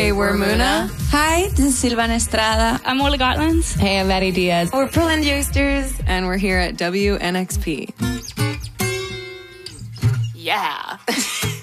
Hey, we're Muna. Hi, this is Silvana Estrada. I'm Ola Gotlands. Hey, I'm Maddie Diaz. We're Pearland Youngsters, and we're here at WNXP. Yeah.